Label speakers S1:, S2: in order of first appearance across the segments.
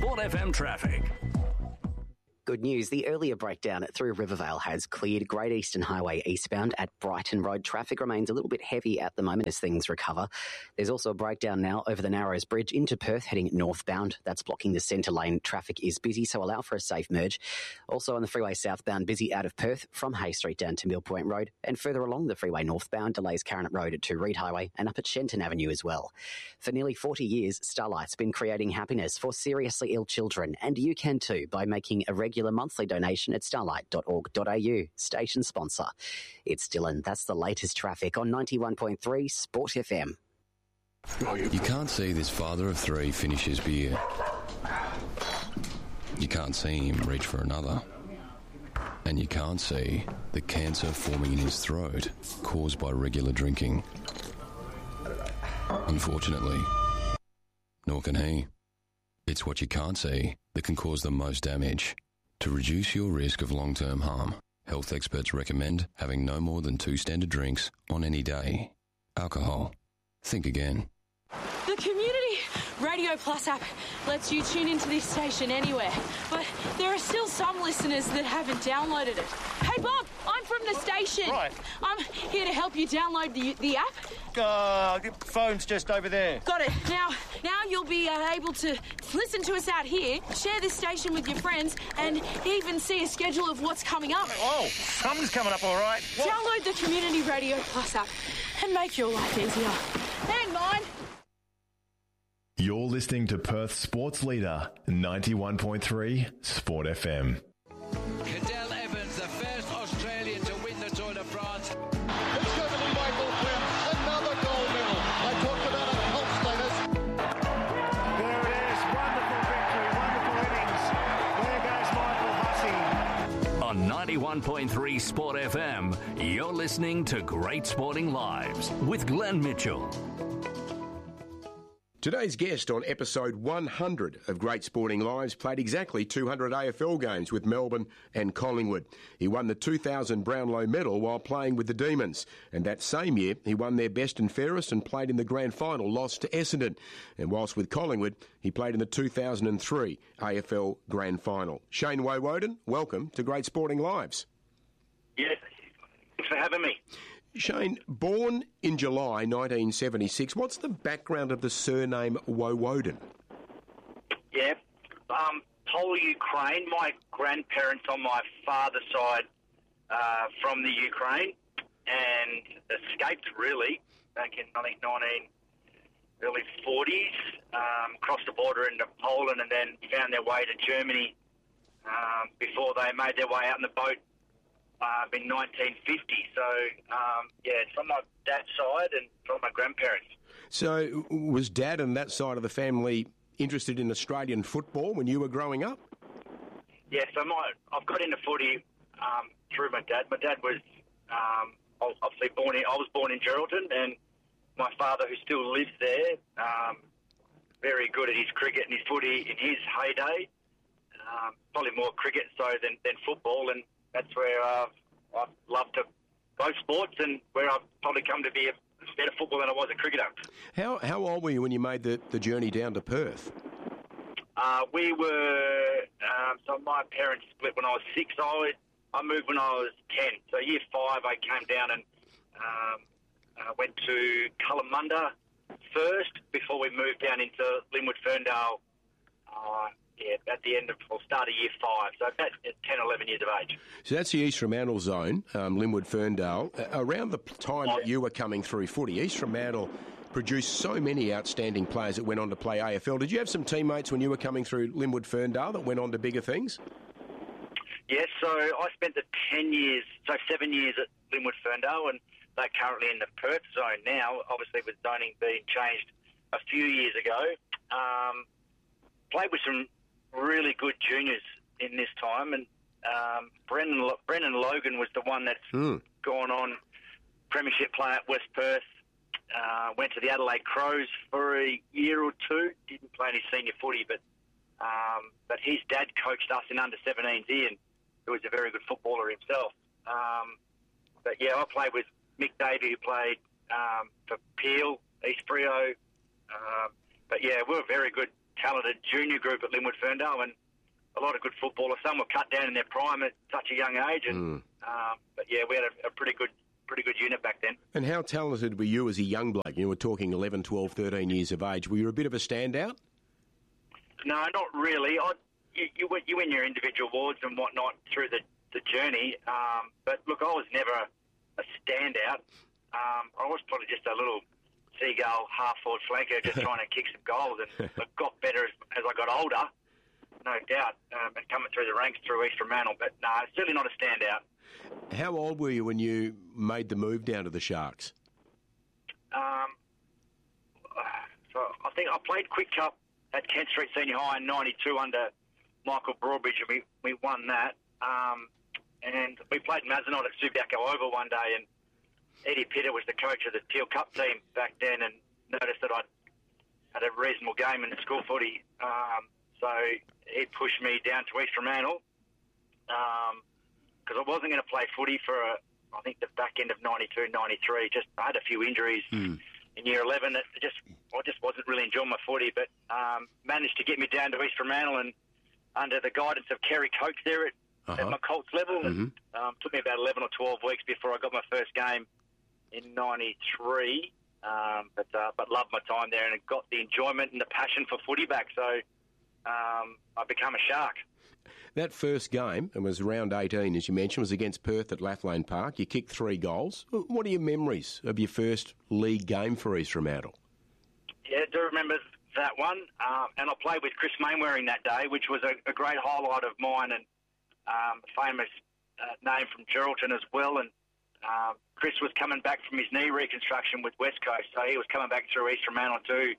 S1: Sport FM traffic.
S2: Good news, the earlier breakdown through Rivervale has cleared. Great Eastern Highway eastbound at Brighton Road. Traffic remains a little bit heavy at the moment as things recover. There's also a breakdown now over the Narrows Bridge into Perth heading northbound. That's blocking the centre lane. Traffic is busy, so allow for a safe merge. Also on the freeway southbound, busy out of Perth from Hay Street down to Mill Point Road. And further along the freeway northbound, delays Caranet Road to Reed Highway and up at Shenton Avenue as well. For nearly 40 years, Starlight's been creating happiness for seriously ill children, and you can too by making a regular monthly donation at starlight.org.au. Station sponsor. It's Dylan. That's the latest traffic on 91.3 Sport FM.
S3: You can't see this father of three finish his beer. You can't see him reach for another. And you can't see the cancer forming in his throat caused by regular drinking. Unfortunately, nor can he. It's what you can't see that can cause the most damage. To reduce your risk of long-term harm, health experts recommend having no more than 2 standard drinks on any day. Alcohol. Think again.
S4: The Community Radio Plus app lets you tune into this station anywhere, but there are still some listeners that haven't downloaded it. Hey Bob, I'm from the station.
S5: Right.
S4: I'm here to help you download the app.
S5: The phone's just over there.
S4: Got it. Now you'll be able to listen to us out here, share this station with your friends, and even see a schedule of what's coming up.
S5: Oh, something's coming up all right. What?
S4: Download the Community Radio Plus app and make your life easier. And mine.
S6: You're listening to Perth's sports leader, 91.3 Sport FM.
S7: Cadel Evans, the first Australian to win the Tour de France.
S8: It's going to be Michael Quinn, another gold medal. I talked about a health status.
S9: There it is, wonderful victory, wonderful innings. There goes Michael Hussey.
S1: On 91.3 Sport FM, you're listening to Great Sporting Lives with Glenn Mitchell.
S10: Today's guest on episode 100 of Great Sporting Lives played exactly 200 AFL games with Melbourne and Collingwood. He won the 2000 Brownlow medal while playing with the Demons, and that same year he won their best and fairest and played in the grand final, lost to Essendon. And whilst with Collingwood, he played in the 2003 AFL grand final. Shane Woewodin, welcome to Great Sporting Lives.
S11: Yes, thanks for having me.
S10: Shane, born in July 1976, what's the background of the surname Woewodin?
S11: Yeah, whole Ukraine. My grandparents on my father's side from the Ukraine and escaped really back in early 40s, crossed the border into Poland and then found their way to Germany before they made their way out in the boat in 1950. So, it's from my dad's side and from my grandparents.
S10: So, was Dad and that side of the family interested in Australian football when you were growing up?
S11: Yeah, so I've got into footy through my dad. My dad was obviously I was born in Geraldton, and my father, who still lives there, very good at his cricket and his footy in his heyday. Probably more cricket so than football, and that's where I've loved to both sports and where I've probably come to be a better footballer than I was a cricketer.
S10: How old were you when you made the journey down to Perth?
S11: We were, so my parents split when I was 6. I moved when I was 10. So year 5 I came down and went to Kalamunda first before we moved down into Linwood Ferndale at the end of, or start of year 5, so about 10, 11 years of age.
S10: So that's the East Fremantle zone, Linwood Ferndale. Around the time that you were coming through footy, East Fremantle produced so many outstanding players that went on to play AFL. Did you have some teammates when you were coming through Linwood Ferndale that went on to bigger things?
S11: Yes, so I spent the 7 years at Linwood Ferndale, and they're currently in the Perth zone now, obviously with zoning being changed a few years ago. Played with some really good juniors in this time, and Brendan Logan was the one that's gone on premiership player at West Perth, went to the Adelaide Crows for a year or two, didn't play any senior footy, but his dad coached us in under-17s, Ian, who was a very good footballer himself. I played with Mick Davey, who played for Peel, East Freo, we were a very good talented junior group at Linwood Ferndale, and a lot of good footballers. Some were cut down in their prime at such a young age, and but yeah, we had a pretty good unit back then.
S10: And how talented were you as a young bloke? You were talking 11, 12, 13 years of age. Were you a bit of a standout?
S11: No, not really. You win your individual awards and whatnot through the journey, but look, I was never a standout. I was probably just a little seagull half-forward flanker just trying to kick some goals, and I got better as I got older, no doubt, and coming through the ranks through East Fremantle, but no, certainly not a standout.
S10: How old were you when you made the move down to the Sharks?
S11: So I think I played Quick Cup at Kent Street Senior High in 92 under Michael Broadbridge, and we won that. And we played Mazenot at Subiaco Oval one day, and Eddie Pitter was the coach of the Teal Cup team back then, and noticed that I had a reasonable game in the school footy. So he pushed me down to East Fremantle because I wasn't going to play footy for, I think, the back end of 92, 93. Just I had a few injuries in year 11. I just wasn't really enjoying my footy, but managed to get me down to East Fremantle, and under the guidance of Kerry Coates there at my Colts level. And, took me about 11 or 12 weeks before I got my first game in 93. But loved my time there and got the enjoyment and the passion for footy back. So I became a Shark.
S10: That first game, it was round 18, as you mentioned, was against Perth at Lathlane Park. You kicked 3 goals. What are your memories of your first league game for East Fremantle?
S11: Yeah, I do remember that one. And I played with Chris Mainwaring that day, which was a great highlight of mine, and famous name from Geraldton as well. And Chris was coming back from his knee reconstruction with West Coast, so he was coming back through East Fremantle too.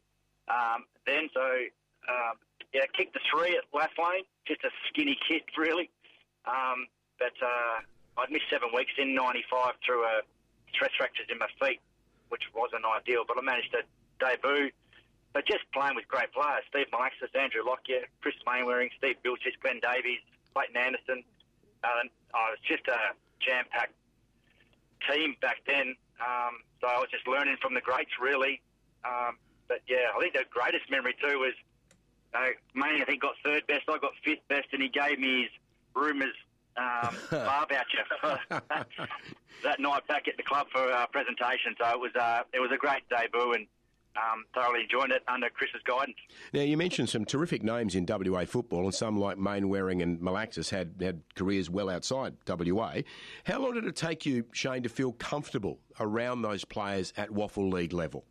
S11: Yeah, kicked the 3 at Lathlane, just a skinny kid, really. But I'd missed 7 weeks in 95 through stress fractures in my feet, which wasn't ideal, but I managed to debut. But just playing with great players, Steve Malaxis, Andrew Lockyer, Chris Mainwaring, Steve Bilchis, Glenn Davies, Clayton Anderson. It was just a jam-packed team back then. So I was just learning from the greats, really. But yeah, I think the greatest memory too was Manny, I think, got 3rd best. I got 5th best, and he gave me his Rumours bar voucher for that night back at the club for a presentation. So it was a great debut, and thoroughly enjoyed it under Chris's guidance.
S10: Now, you mentioned some terrific names in WA football, and some like Mainwaring and Malaxis had careers well outside WA. How long did it take you, Shane, to feel comfortable around those players at Waffle League level?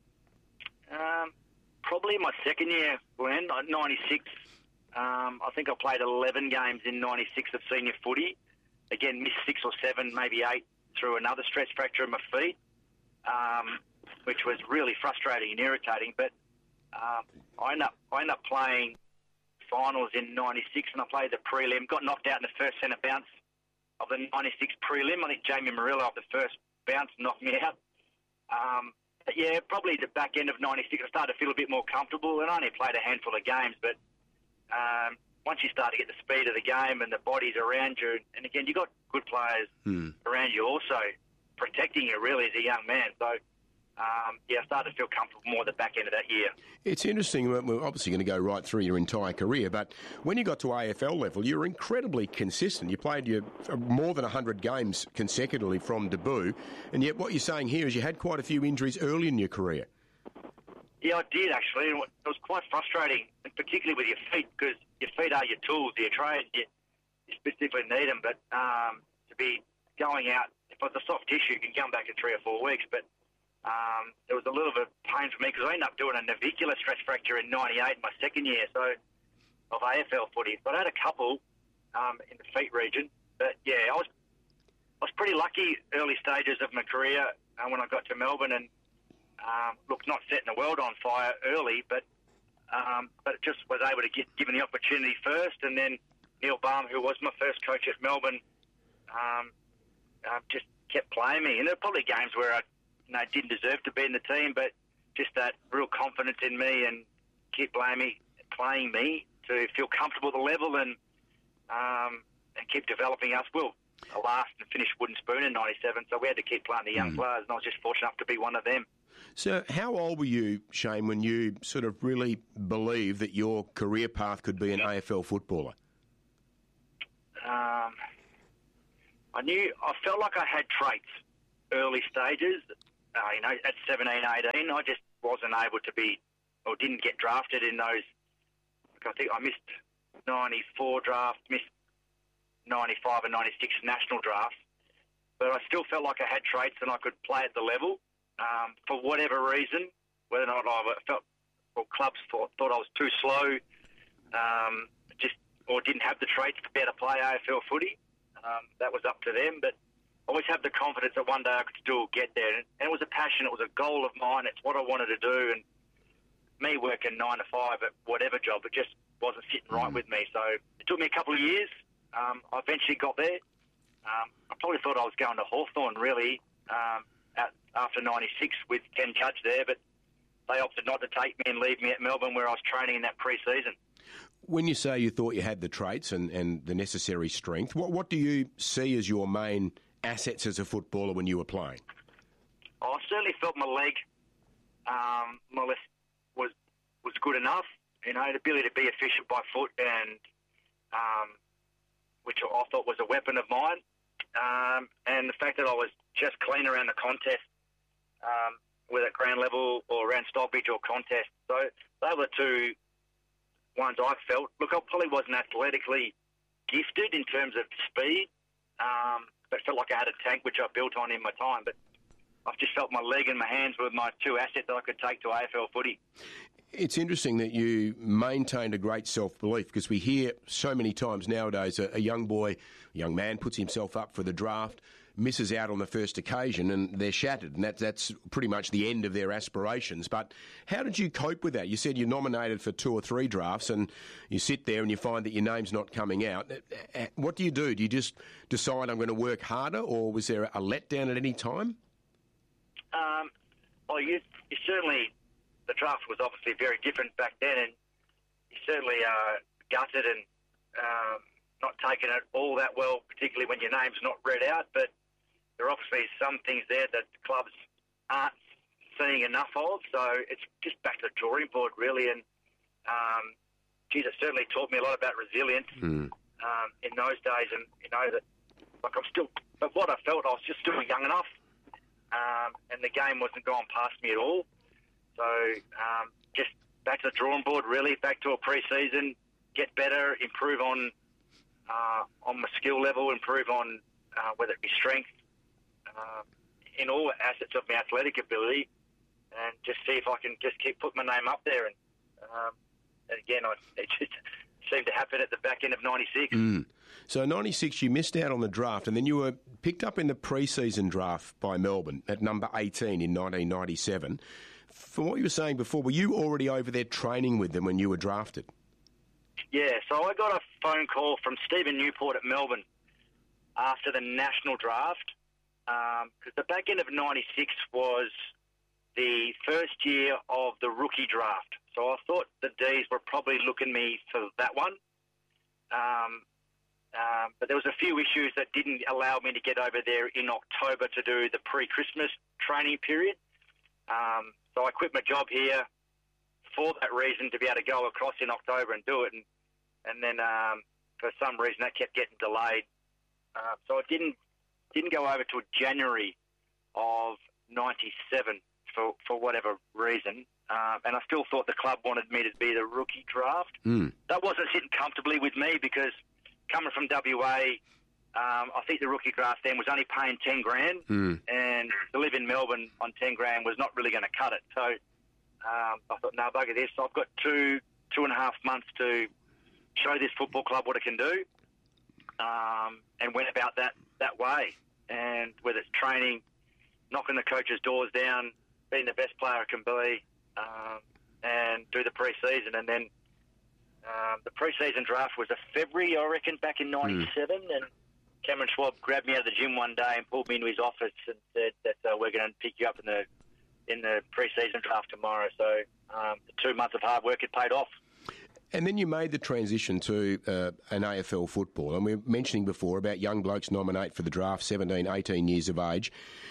S11: Probably my second year, Glenn, 96. I think I played 11 games in 96 of senior footy. Again, missed 6 or 7, maybe 8 through another stress fracture in my feet, which was really frustrating and irritating. But I ended up playing finals in 96, and I played the prelim. Got knocked out in the first centre bounce of the 96 prelim. I think Jamie Murillo off the first bounce knocked me out. But yeah, probably the back end of 96, I started to feel a bit more comfortable, and I only played a handful of games. But once you start to get the speed of the game and the bodies around you, and again, you got good players around you also protecting you really as a young man. So I started to feel comfortable more at the back end of that year.
S10: It's interesting. We're obviously going to go right through your entire career, but when you got to AFL level, you were incredibly consistent. You played more than 100 games consecutively from debut, and yet what you're saying here is you had quite a few injuries early in your career.
S11: Yeah, I did, actually. It was quite frustrating, and particularly with your feet, because your feet are your tools, your trade. You specifically need them, but to be going out, if it's a soft tissue, you can come back in 3 or 4 weeks, but there was a little bit of pain for me because I ended up doing a navicular stress fracture in 98, my second year of AFL footy. But I had a couple in the feet region. But yeah, I was pretty lucky early stages of my career when I got to Melbourne, and not setting the world on fire early, but just was able to get given the opportunity first, and then Neil Baum, who was my first coach at Melbourne, just kept playing me. And there were probably games where I didn't deserve to be in the team, but just that real confidence in me and keep playing me to feel comfortable at the level and keep developing us. Well, I last and finished Wooden Spoon in 97, so we had to keep playing the young players, and I was just fortunate enough to be one of them.
S10: So how old were you, Shane, when you sort of really believed that your career path could be an AFL footballer?
S11: I felt like I had traits early stages. At 17, 18, I just wasn't able to be, or didn't get drafted in those. I think I missed 94 drafts, missed 95 and 96 national drafts. But I still felt like I had traits and I could play at the level. For whatever reason, whether or not clubs thought I was too slow, or didn't have the traits to be able to play AFL footy. That was up to them, but I always had the confidence that one day I could still get there. And it was a passion, it was a goal of mine, it's what I wanted to do. And me working 9 to 5 at whatever job, it just wasn't sitting right with me. So it took me a couple of years. I eventually got there. I probably thought I was going to Hawthorn, really, after 96 with Ken Judge there, but they opted not to take me and leave me at Melbourne where I was training in that pre-season.
S10: When you say you thought you had the traits and the necessary strength, what do you see as your main assets as a footballer when you were playing?
S11: I certainly felt my leg was good enough. The ability to be efficient by foot, and which I thought was a weapon of mine. And the fact that I was just clean around the contest, whether at ground level or around stoppage or contest. So they were the two ones I felt. Look, I probably wasn't athletically gifted in terms of speed, but felt like I had a tank which I built on in my time. But I've just felt my leg and my hands were my two assets that I could take to AFL footy.
S10: It's interesting that you maintained a great self-belief, because we hear so many times nowadays a young man puts himself up for the draft, misses out on the first occasion, and they're shattered, and that's pretty much the end of their aspirations. But how did you cope with that? You said you're nominated for 2 or 3 drafts, and you sit there and you find that your name's not coming out. What do? Do you just decide I'm going to work harder, or was there a letdown at any time?
S11: Well, you certainly... The draft was obviously very different back then, and you certainly gutted and not taking it all that well, particularly when your name's not read out. But there are obviously some things there that the clubs aren't seeing enough of. So it's just back to the drawing board, really. And, it certainly taught me a lot about resilience in those days. And, that but what I felt, I was just still young enough, and the game wasn't going past me at all. So just back to the drawing board, really, back to a pre-season, get better, improve on my skill level, improve on whether it be strength, in all assets of my athletic ability, and just see if I can just keep putting my name up there. And again, it just seemed to happen at the back end of 96.
S10: So 96, you missed out on the draft, and then you were picked up in the pre-season draft by Melbourne at number 18 in 1997. From what you were saying before, were you already over there training with them when you were drafted?
S11: Yeah, so I got a phone call from Stephen Newport at Melbourne after the national draft, because the back end of 96 was the first year of the rookie draft. So I thought the Ds were probably looking me for that one. But there was a few issues that didn't allow me to get over there in October to do the pre-Christmas training period. So I quit my job here for that reason, to be able to go across in October and do it. And then for some reason that kept getting delayed. So I didn't go over till January of 97 for whatever reason. And I still thought the club wanted me to be the rookie draft. That wasn't sitting comfortably with me, because coming from WA, I think the rookie draft then was only paying $10,000, and to live in Melbourne on $10,000 was not really going to cut it. So I thought, no, bugger this. I've got 2.5 months to show this football club what it can do, and went about that way. And whether it's training, knocking the coaches' doors down, being the best player I can be, and do the pre-season. And then the pre-season draft was a February, I reckon, back in 97, and Cameron Schwab grabbed me out of the gym one day and pulled me into his office and said that we're going to pick you up in the pre-season draft tomorrow. So the 2 months of hard work had paid off.
S10: And then you made the transition to an AFL football. And we were mentioning before about young blokes nominate for the draft, 17, 18 years of age.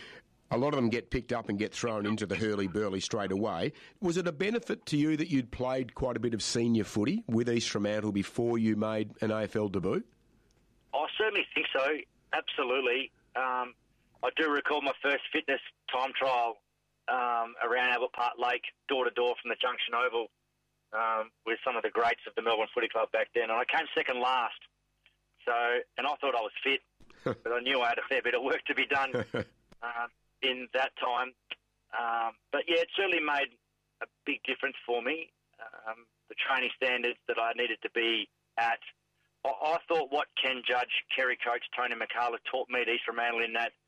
S10: A lot of them get picked up and get thrown into the hurly-burly straight away. Was it a benefit to you that you'd played quite a bit of senior footy with East Fremantle before you made an AFL debut?
S11: I certainly think so, absolutely. I do recall my first fitness time trial around Albert Park Lake, door-to-door from the Junction Oval, with some of the greats of the Melbourne Footy Club back then. And I came second last, and I thought I was fit, but I knew I had a fair bit of work to be done in that time. But yeah, it certainly made a big difference for me. The training standards that I needed to be at. I thought what Ken Judge, Kerry coach Tony McCullough taught me at East Fremantle in that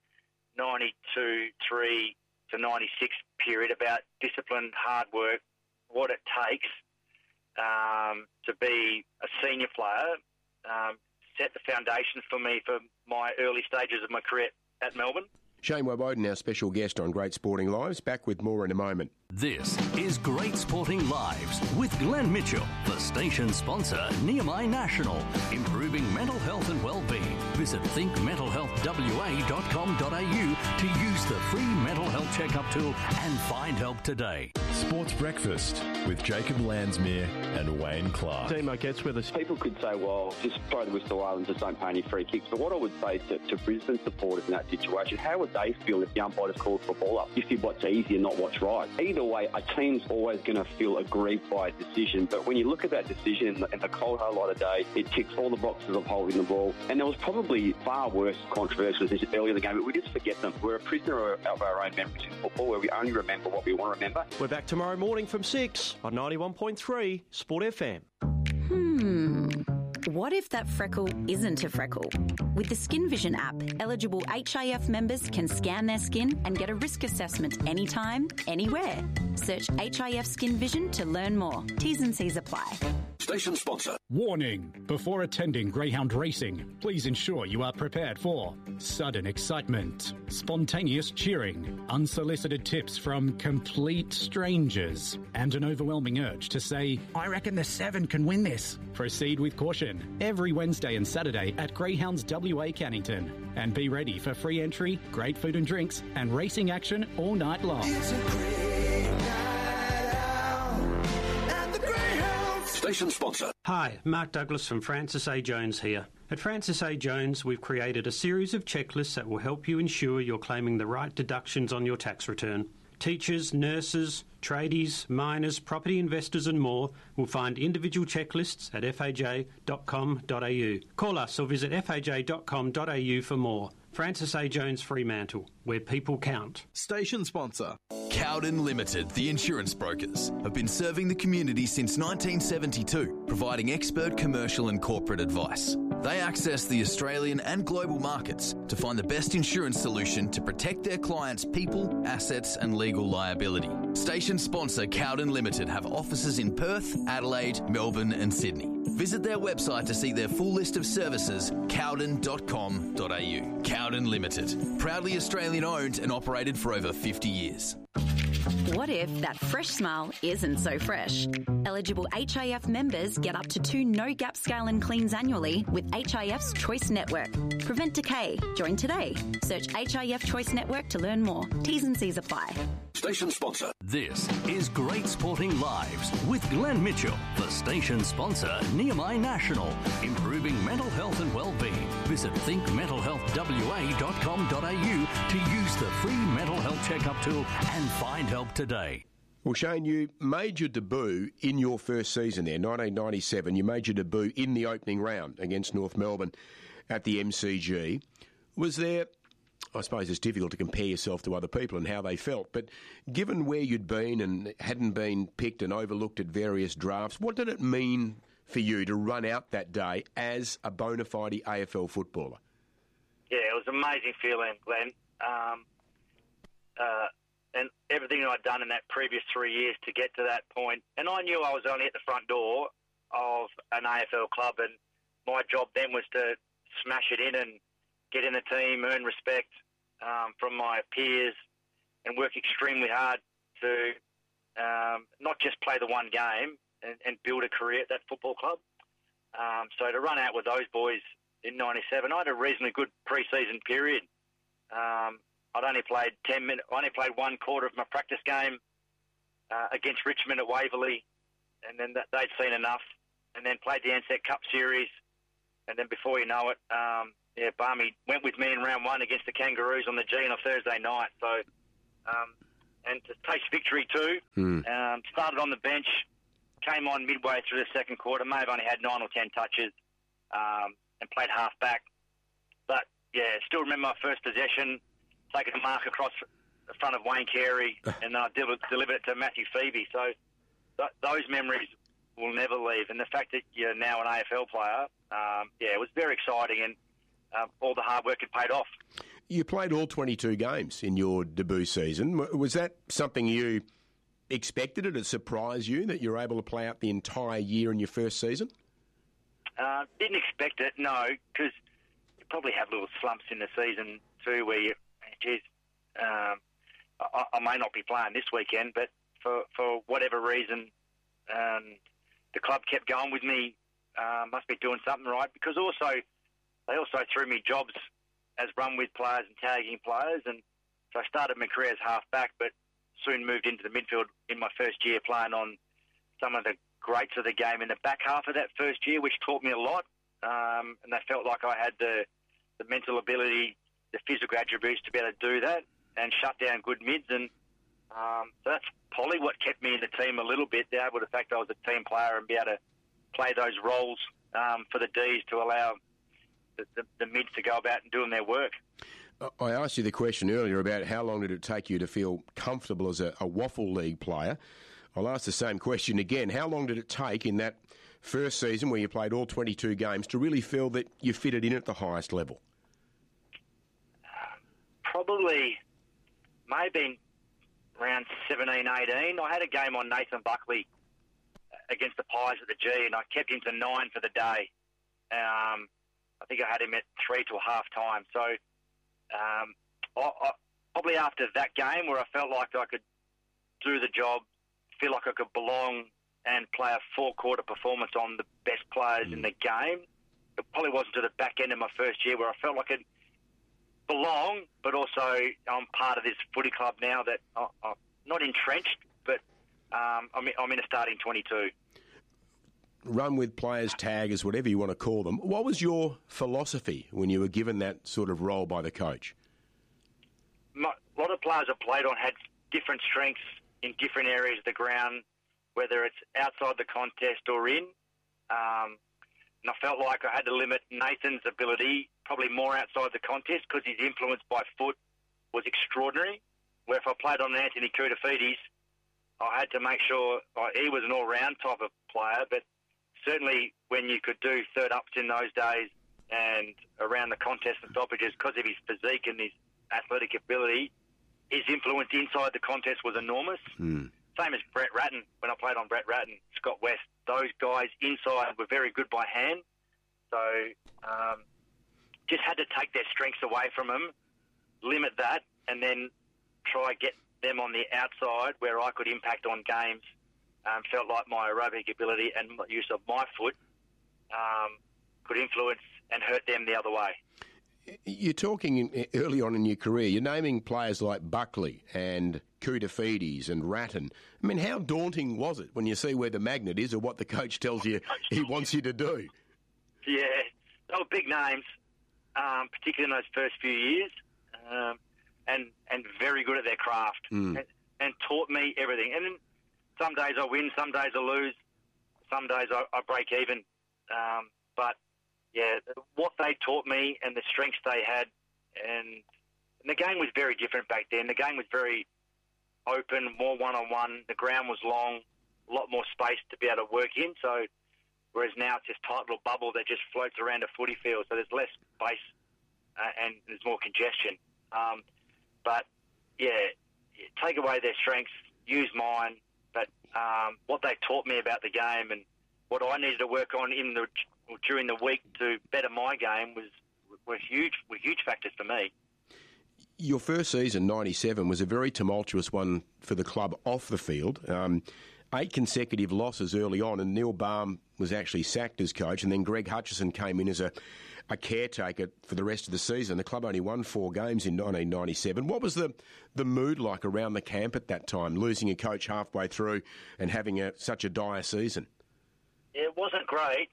S11: 92-3 to 96 period about discipline, hard work, what it takes to be a senior player, set the foundation for me for my early stages of my career at Melbourne.
S10: Shane Woboden, our special guest on Great Sporting Lives. Back with more in a moment.
S1: This is Great Sporting Lives with Glenn Mitchell, the station sponsor, Nehemiah National. Improving mental health and well-being. Visit thinkmentalhealthwa.com.au to use the free mental health checkup tool and find help today.
S6: Sports Breakfast with Jacob Landsmere and Wayne Clark.
S12: Demo gets with us.
S13: People could say, well, just throw the whistle out and just don't pay any free kicks. But what I would say to Brisbane supporters in that situation, how would they feel if the umpire just called for a ball up? You see what's easy and not what's right. Either way, a team's always going to feel aggrieved by a decision. But when you look at that decision in the cold hard light of day, it ticks all the boxes of holding the ball. And there was probably far worse controversial decisions earlier in the game, but we just forget them. We're a prisoner of our own memories in football, where we only remember what we want to remember.
S12: We're back tomorrow morning from 6 on 91.3 Sport FM.
S14: What if that freckle isn't a freckle? With the Skin Vision app, eligible HIF members can scan their skin and get a risk assessment anytime, anywhere. Search HIF Skin Vision to learn more. T's and C's apply.
S15: Station sponsor.
S16: Warning! Before attending greyhound racing, please ensure you are prepared for sudden excitement, spontaneous cheering, unsolicited tips from complete strangers, and an overwhelming urge to say, I reckon the 7 can win this. Proceed with caution every Wednesday and Saturday at Greyhounds WA Cannington. And be ready for free entry, great food and drinks, and racing action all night long.
S15: Station sponsor.
S17: Hi, Mark Douglas from Francis A. Jones here. At Francis A. Jones, we've created a series of checklists that will help you ensure you're claiming the right deductions on your tax return. Teachers, nurses, tradies, miners, property investors and more will find individual checklists at faj.com.au. Call us or visit faj.com.au for more. Francis A. Jones Fremantle, where people count.
S18: Station sponsor.
S19: Cowden Limited, the insurance brokers, have been serving the community since 1972, providing expert commercial and corporate advice. They access the Australian and global markets to find the best insurance solution to protect their clients' people, assets and legal liability. Station sponsor Cowden Limited have offices in Perth, Adelaide, Melbourne and Sydney. Visit their website to see their full list of services, cowden.com.au. Cowden Limited, proudly Australian owned and operated for over 50 years.
S14: What if that fresh smile isn't so fresh? Eligible HIF members get up to 2 no-gap scale and cleans annually with HIF's Choice Network. Prevent decay. Join today. Search HIF Choice Network to learn more. T's and C's apply.
S15: Station sponsor.
S1: This is Great Sporting Lives with Glenn Mitchell, the station sponsor, Nehemiah National. Improving mental health and well-being. Visit thinkmentalhealthwa.com.au to use the free mental health checkup tool and find help today.
S10: Well, Shane, you made your debut in your first season there, 1997. You made your debut in the opening round against North Melbourne at the MCG. Was there, I suppose it's difficult to compare yourself to other people and how they felt, but given where you'd been and hadn't been picked and overlooked at various drafts, what did it mean for you to run out that day as a bona fide AFL footballer?
S11: Yeah, it was an amazing feeling, Glenn. And everything I'd done in that previous 3 years to get to that point. And I knew I was only at the front door of an AFL club, and my job then was to smash it in and get in the team, earn respect from my peers, and work extremely hard to not just play the one game and build a career at that football club. So to run out with those boys in 97, I had a reasonably good pre-season period. I'd only played 10 minutes. I only played one quarter of my practice game against Richmond at Waverley, and then they'd seen enough, and then played the Ansett Cup series, and then before you know it, Barmy went with me in round one against the Kangaroos on the G on a Thursday night. So, and to taste victory too. Started on the bench, came on midway through the second quarter. May have only had 9 or 10 touches, and played half back. But yeah, still remember my first possession, taking a mark across the front of Wayne Carey, and then I delivered it to Matthew Phoebe. So those memories will never leave. And the fact that you're now an AFL player, it was very exciting, and all the hard work had paid off.
S10: You played all 22 games in your debut season. Was that something you expected? Did it surprise you that you were able to play out the entire year in your first season?
S11: Didn't expect it, no, because you probably have little slumps in the season too where you, geez, I may not be playing this weekend, but for whatever reason, the club kept going with me. Must be doing something right, because they also threw me jobs as run-with players and tagging players, and so I started my career as half-back, but soon moved into the midfield in my first year, playing on some of the greats of the game in the back half of that first year, which taught me a lot, and they felt like I had the mental ability, the physical attributes to be able to do that and shut down good mids, and so that's probably what kept me in the team a little bit, the fact I was a team player and be able to play those roles for the Ds to allow the mids to go about and doing their work.
S10: I asked you the question earlier about how long did it take you to feel comfortable as a Waffle League player. I'll ask the same question again. How long did it take in that first season where you played all 22 games to really feel that you fitted in at the highest level?
S11: Probably maybe around 17, 18. I had a game on Nathan Buckley against the Pies at the G, and I kept him to 9 for the day. I think I had him at 3 till half time. So I probably after that game where I felt like I could do the job, feel like I could belong and play a 4-quarter performance on the best players in the game, it probably wasn't to the back end of my first year where I felt like I could belong, but also I'm part of this footy club now that I'm not entrenched, but I'm in a starting 22.
S10: Run with players, taggers, whatever you want to call them. What was your philosophy when you were given that sort of role by the coach?
S11: A lot of players I played on had different strengths in different areas of the ground, whether it's outside the contest or in. And I felt like I had to limit Nathan's ability probably more outside the contest because his influence by foot was extraordinary. Where if I played on Anthony Koutoufides, I had to make sure he was an all-round type of player, but certainly when you could do third ups in those days and around the contest and stoppages, because of his physique and his athletic ability, his influence inside the contest was enormous. Same as Brett Ratton, when I played on Brett Ratton, Scott West, those guys inside were very good by hand. So just had to take their strengths away from them, limit that, and then try get them on the outside where I could impact on games. Felt like my aerobic ability and use of my foot could influence and hurt them the other way.
S10: You're talking early on in your career, you're naming players like Buckley and Koutoufides and Ratton. I mean, how daunting was it when you see where the magnet is or what the coach tells you he wants you to do?
S11: Yeah, they were big names, particularly in those first few years, and very good at their craft and taught me everything. And then some days I win, some days I lose, some days I break even. But, yeah, what they taught me and the strengths they had, and the game was very different back then. The game was very open, more one-on-one. The ground was long, a lot more space to be able to work in. So, whereas now it's this tight little bubble that just floats around a footy field. So there's less space and there's more congestion. But, yeah, take away their strengths, use mine. But what they taught me about the game and what I needed to work on during the week to better my game were huge factors for me.
S10: Your first season, 97, was a very tumultuous one for the club off the field. 8 consecutive losses early on, and Neil Baum was actually sacked as coach, and then Greg Hutchison came in as a caretaker for the rest of the season. The club only won 4 games in 1997. What was the mood like around the camp at that time, losing a coach halfway through and having such a dire season?
S11: It wasn't great.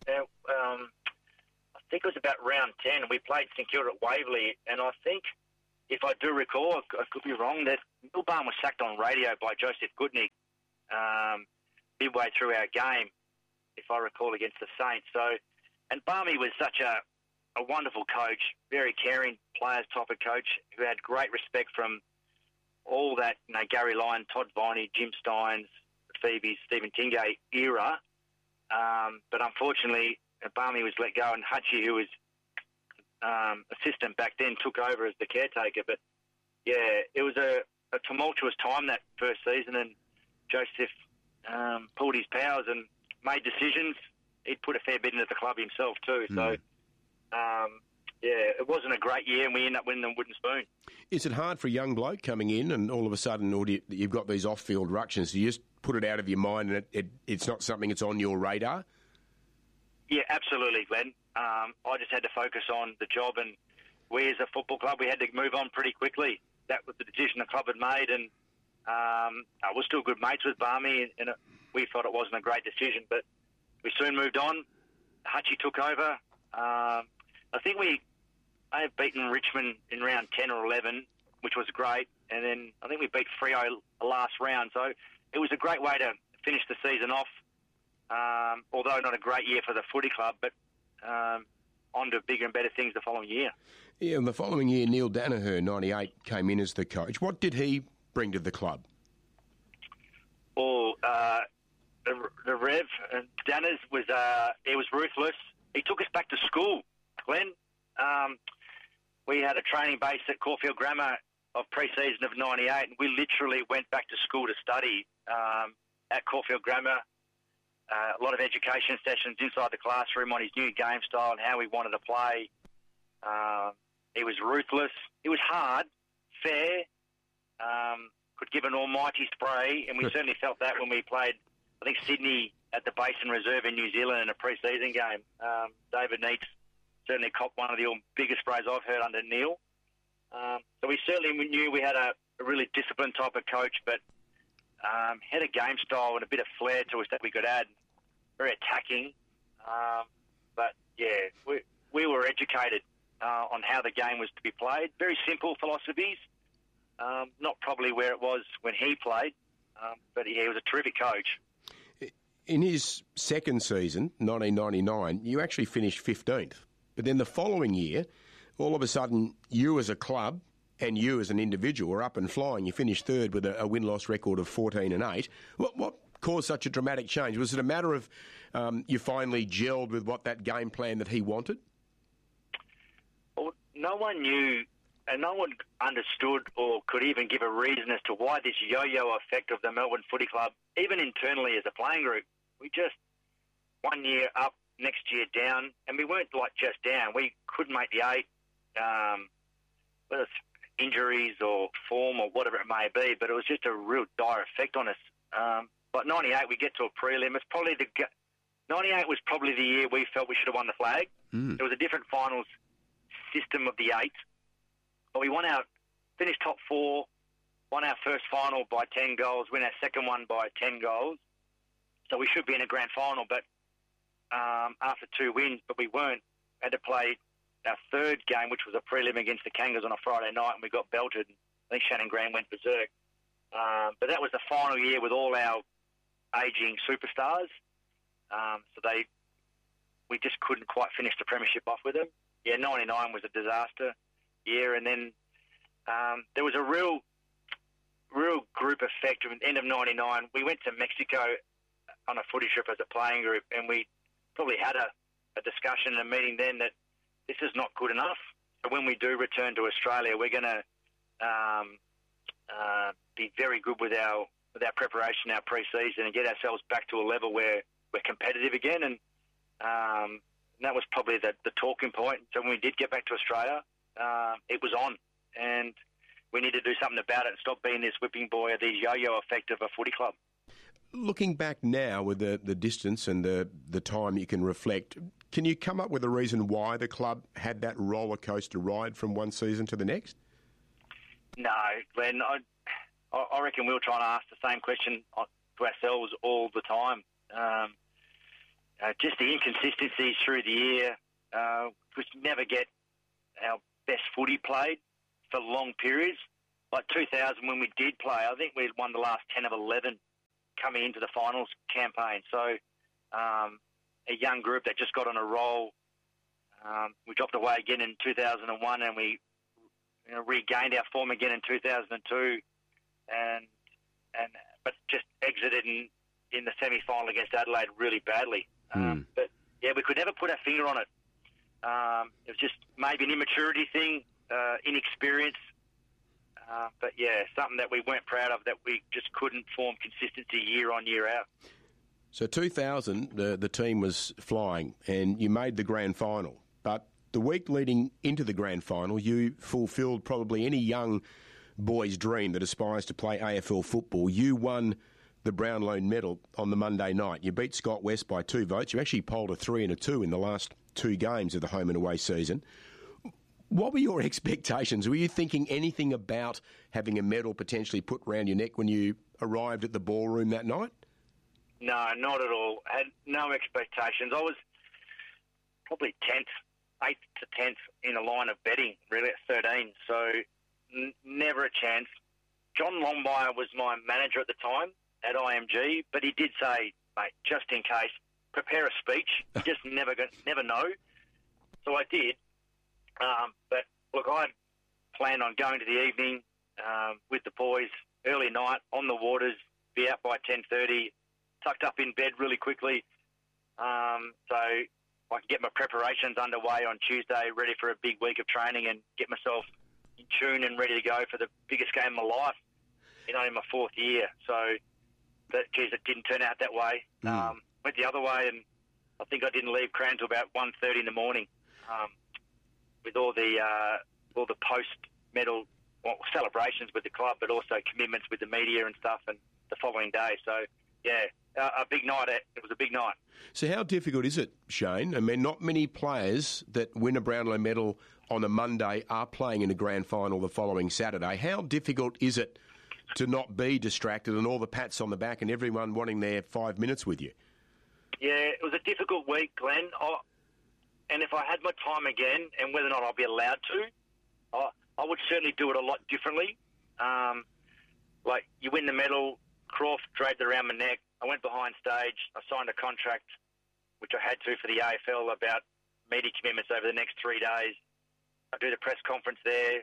S11: I think it was about round 10. We played St Kilda at Waverley, and I think, if I do recall, I could be wrong, that Neil Baum was sacked on radio by Joseph Goodnick midway through our game, if I recall, against the Saints. So, and Barmy was such a wonderful coach, very caring players type of coach, who had great respect from all that, Gary Lyon, Todd Viney, Jim Steins, Phoebe, Stephen Tingay era. But unfortunately, Barmy was let go, and Hutchie, who was assistant back then, took over as the caretaker. But yeah, it was a tumultuous time that first season, and Joseph pulled his powers and made decisions. He'd put a fair bit into the club himself too. So, it wasn't a great year, and we ended up winning the wooden spoon.
S10: Is it hard for a young bloke coming in and all of a sudden you've got these off-field ructions? You just put it out of your mind and it's not something that's on your radar?
S11: Yeah, absolutely, Glenn. I just had to focus on the job, and we as a football club, we had to move on pretty quickly. That was the decision the club had made, and we're still good mates with Barmy, and we thought it wasn't a great decision, but we soon moved on. Hutchie took over. I think I had beaten Richmond in round 10 or 11, which was great, and then I think we beat Freo last round, so it was a great way to finish the season off, although not a great year for the footy club, but on to bigger and better things the following year.
S10: Yeah, and the following year, Neil Danaher, 98, came in as the coach. What did he bring to the club?
S11: Well, the Rev, Danners, he was ruthless. He took us back to school, Glenn. We had a training base at Caulfield Grammar of pre-season of 98, and we literally went back to school to study at Caulfield Grammar. A lot of education sessions inside the classroom on his new game style and how he wanted to play. He was ruthless. He was hard, fair, could give an almighty spray, and we certainly felt that when we played, I think, Sydney at the Basin Reserve in New Zealand in a pre-season game. David Neitz certainly copped one of the biggest sprays I've heard under Neil. So we certainly knew we had a really disciplined type of coach, but had a game style and a bit of flair to us that we could add. Very attacking. But, yeah, we were educated on how the game was to be played. Very simple philosophies. Not probably where it was when he played, but he was a terrific coach.
S10: In his second season, 1999, you actually finished 15th. But then the following year, all of a sudden, you as a club and you as an individual were up and flying. You finished third with a win-loss record of 14-8. What caused such a dramatic change? Was it a matter of you finally gelled with what that game plan that he wanted?
S11: Well, no one knew and no one understood or could even give a reason as to why this yo-yo effect of the Melbourne Footy Club, even internally as a playing group, we just one year up, next year down, and we weren't just down. We couldn't make the 8, whether it's injuries or form or whatever it may be, but it was just a real dire effect on us. But 98, we get to a prelim. 98 was probably the year we felt we should have won the flag. There was a different finals system of the 8, but we finished top 4, won our first final by 10 goals, win our second one by 10 goals. So we should be in a grand final, but after 2 wins, but we weren't. Had to play our third game, which was a prelim against the Kangas on a Friday night, and we got belted. I think Shannon Graham went berserk. But that was the final year with all our ageing superstars. So we just couldn't quite finish the premiership off with them. Yeah, 99 was a disaster year, and then there was a real group effect. At the end of 99, we went to Mexico on a footy trip as a playing group, and we probably had a discussion and a meeting then that this is not good enough. So when we do return to Australia, we're going to be very good with our preparation, our pre-season, and get ourselves back to a level where we're competitive again. And that was probably the talking point. So when we did get back to Australia, it was on, and we need to do something about it and stop being this whipping boy or this yo-yo effect of a footy club.
S10: Looking back now with the distance and the time you can reflect, can you come up with a reason why the club had that roller coaster ride from one season to the next?
S11: No, Glenn. I reckon we'll try and ask the same question to ourselves all the time. Just the inconsistencies through the year. We never get our best footy played for long periods. Like 2000, when we did play, I think we won the last 10 of 11 coming into the finals campaign. So a young group that just got on a roll. We dropped away again in 2001, and we regained our form again in 2002, but just exited in the semi-final against Adelaide really badly. But yeah, we could never put our finger on it. It was just maybe an immaturity thing, inexperience. But yeah, something that we weren't proud of, that we just couldn't form consistency year on, year out.
S10: So 2000, the team was flying and you made the grand final. But the week leading into the grand final, you fulfilled probably any young boy's dream that aspires to play AFL football. You won the Brownlow medal on the Monday night. You beat Scott West by 2 votes. You actually polled a 3 and a 2 in the last 2 games of the home and away season. What were your expectations? Were you thinking anything about having a medal potentially put round your neck when you arrived at the ballroom that night?
S11: No, not at all. I had no expectations. I was probably 8th to 10th in a line of betting, really, at 13. So never a chance. John Longmire was my manager at the time at IMG, but he did say, mate, just in case, prepare a speech. You just never know. So I did. But look, I planned on going to the evening with the boys, early night, on the waters, be out by 10:30, tucked up in bed really quickly, so I can get my preparations underway on Tuesday, ready for a big week of training and get myself in tune and ready to go for the biggest game of my life, in my 4th year. So, it didn't turn out that way. Went the other way, and I think I didn't leave Crown until about 1:30 in the morning. With all the post-medal celebrations with the club, but also commitments with the media and stuff, and the following day. So, yeah, a big night. It was a big night.
S10: So how difficult is it, Shane? I mean, not many players that win a Brownlow medal on a Monday are playing in a grand final the following Saturday. How difficult is it to not be distracted and all the pats on the back and everyone wanting their 5 minutes with you?
S11: Yeah, it was a difficult week, Glenn. And if I had my time again, and whether or not I'll be allowed to, I would certainly do it a lot differently. Like, you win the medal, Croft dragged it around my neck. I went behind stage. I signed a contract, which I had to for the AFL, about media commitments over the next 3 days. I do the press conference there.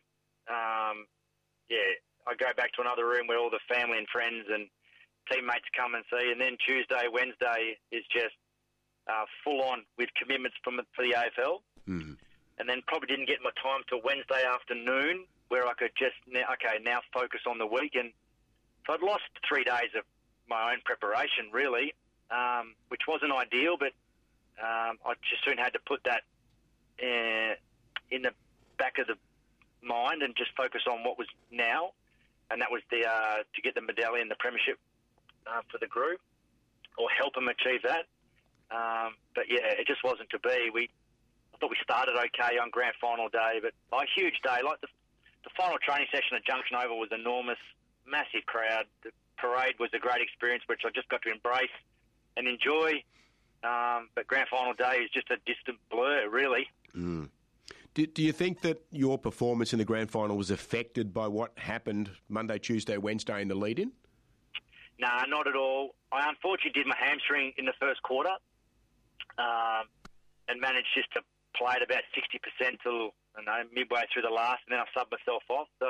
S11: I go back to another room where all the family and friends and teammates come and see. And then Tuesday, Wednesday is just full on with commitments for the AFL. And then probably didn't get my time till Wednesday afternoon, where I could just, now focus on the week. And so I'd lost 3 days of my own preparation, really, which wasn't ideal, but I just soon had to put that in the back of the mind and just focus on what was now, and that was to get the medallion, the premiership for the group, or help them achieve that. But yeah, it just wasn't to be. I thought we started okay on grand final day, but a huge day. Like the final training session at Junction Oval was enormous, massive crowd. The parade was a great experience, which I just got to embrace and enjoy. But grand final day is just a distant blur, really.
S10: Do you think that your performance in the grand final was affected by what happened Monday, Tuesday, Wednesday in the lead-in?
S11: Nah, not at all. I unfortunately did my hamstring in the first quarter and managed just to play at about 60% till midway through the last, and then I subbed myself off. So,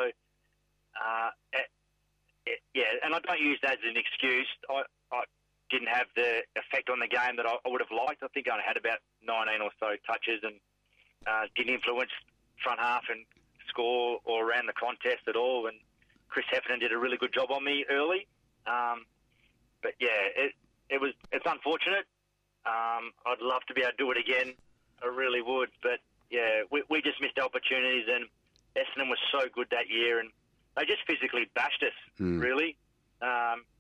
S11: and I don't use that as an excuse. I didn't have the effect on the game that I would have liked. I think I only had about 19 or so touches and didn't influence front half and score or around the contest at all. And Chris Heffernan did a really good job on me early. But yeah, it's unfortunate. I'd love to be able to do it again. I really would. But yeah, we just missed opportunities, and Essendon was so good that year, and they just physically bashed us, really.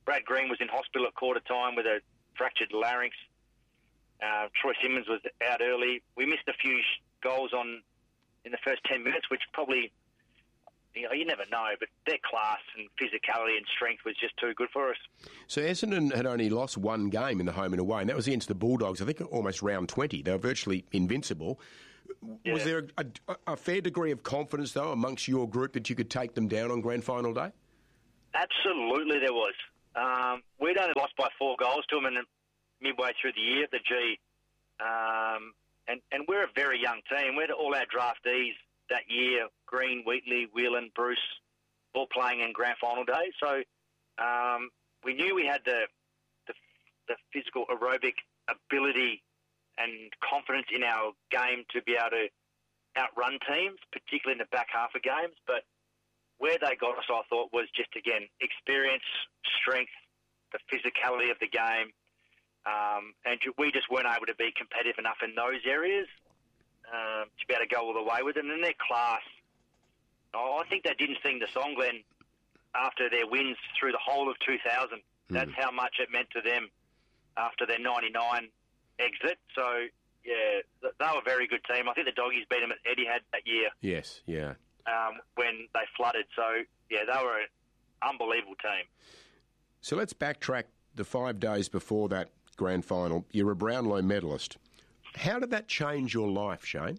S11: Brad Green was in hospital at quarter time with a fractured larynx. Troy Simmons was out early. We missed a few goals in the first 10 minutes, which probably, you never know, but their class and physicality and strength was just too good for us.
S10: So Essendon had only lost one game in the home and away, and that was against the Bulldogs, I think almost round 20. They were virtually invincible. Yeah. Was there a fair degree of confidence, though, amongst your group that you could take them down on grand final day?
S11: Absolutely there was. We'd only lost by 4 goals to them midway through the year at the G. And we're a very young team. We had all our draftees that year, Green, Wheatley, Whelan, Bruce, all playing in grand final day. So we knew we had the physical aerobic ability and confidence in our game to be able to outrun teams, particularly in the back half of games. But where they got us, I thought, was just, again, experience, strength, the physicality of the game. And we just weren't able to be competitive enough in those areas to be able to go all the way with them. And their class, I think they didn't sing the song, Glenn, after their wins through the whole of 2000. That's how much it meant to them after their 99 exit. So, yeah, they were a very good team. I think the Doggies beat them at Etihad that year.
S10: Yes, yeah.
S11: When they flooded. So, yeah, they were an unbelievable team.
S10: So let's backtrack the 5 days before that grand final. You're a Brownlow medalist. How did that change your life, Shane?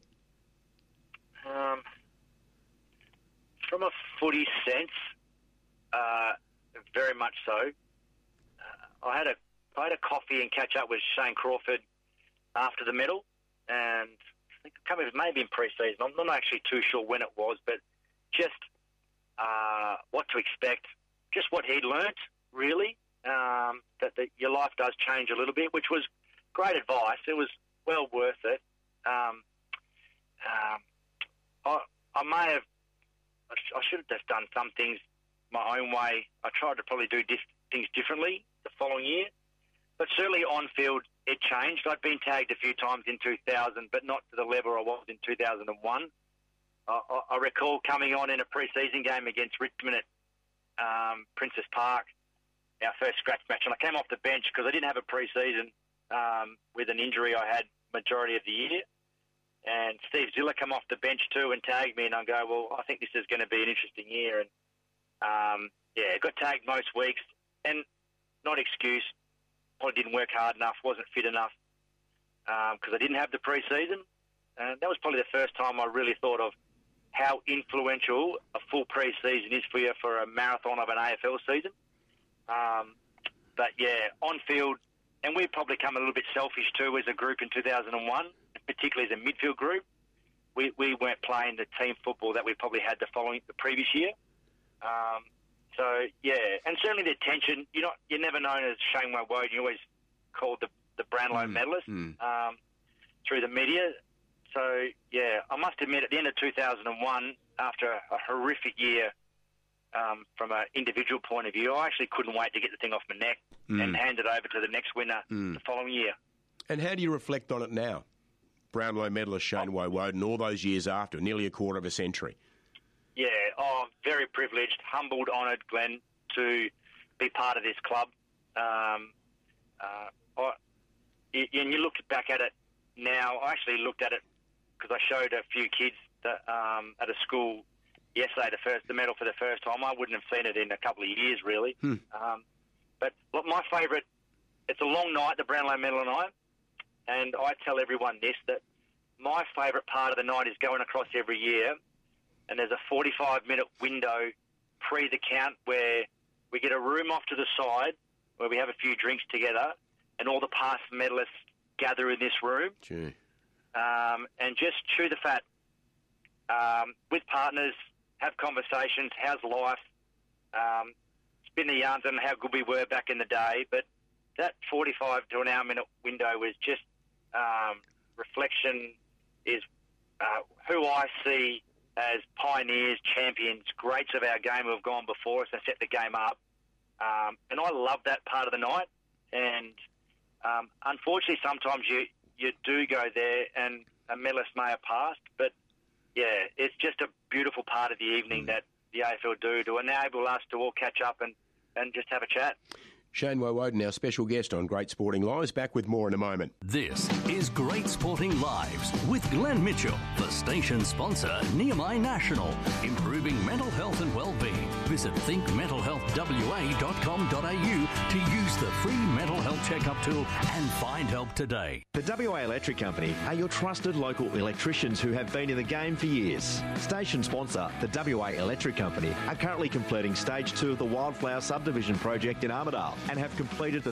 S11: From a footy sense, very much so. I had a coffee and catch up with Shane Crawford after the medal, and I think it maybe in pre-season. I'm not actually too sure when it was, but just what to expect, just what he'd learnt, really, that your life does change a little bit, which was great advice. It was well worth it. I should have just done some things my own way. I tried to probably do things differently the following year. But certainly on field, it changed. I'd been tagged a few times in 2000, but not to the level I was in 2001. I recall coming on in a pre-season game against Richmond at Princess Park, our first scratch match, and I came off the bench because I didn't have a pre-season with an injury I had majority of the year. And Steve Ziller come off the bench too and tagged me, and I go, well, I think this is going to be an interesting year. And, got tagged most weeks, and not excuse, probably didn't work hard enough, wasn't fit enough because I didn't have the pre-season. And that was probably the first time I really thought of how influential a full pre-season is for you for a marathon of an AFL season. But, yeah, on field, and we've probably come a little bit selfish too as a group in 2001, particularly as a midfield group. We weren't playing the team football that we probably had the previous year. And certainly the attention. You're never known as Shane Woden. You're always called the Brownlow medalist through the media. So, yeah, I must admit at the end of 2001, after a horrific year from an individual point of view, I actually couldn't wait to get the thing off my neck and hand it over to the next winner the following year.
S10: And how do you reflect on it now? Brownlow medalist Shane Woden, all those years after, nearly a quarter of a century.
S11: Yeah, I'm very privileged, humbled, honoured, Glenn, to be part of this club. And you look back at it now. I actually looked at it because I showed a few kids that, at a school yesterday the medal for the first time. I wouldn't have seen it in a couple of years, really. But look, my favourite, it's a long night, the Brownlow medal night, and I tell everyone this, that my favourite part of the night is going across every year, and there's a 45-minute window pre the count where we get a room off to the side where we have a few drinks together, and all the past medalists gather in this room. And just chew the fat with partners, have conversations, how's life, spin the yarns on how good we were back in the day. But that 45 to an hour-minute window was just reflection, is who I see as pioneers, champions, greats of our game who have gone before us and set the game up. And I love that part of the night. And unfortunately, sometimes you do go there and a medalist may have passed. But, yeah, it's just a beautiful part of the evening that the AFL do to enable us to all catch up and just have a chat.
S10: Shane Woden, our special guest on Great Sporting Lives, back with more in a moment.
S1: This is Great Sporting Lives with Glenn Mitchell, the station sponsor, Nehemiah National, improving mental health and well-being. Visit thinkmentalhealthwa.com.au to use the free mental health checkup tool and find help today.
S18: The WA Electric Company are your trusted local electricians who have been in the game for years. Station sponsor, the WA Electric Company, are currently completing Stage 2 of the Wildflower Subdivision project in Armidale and have completed the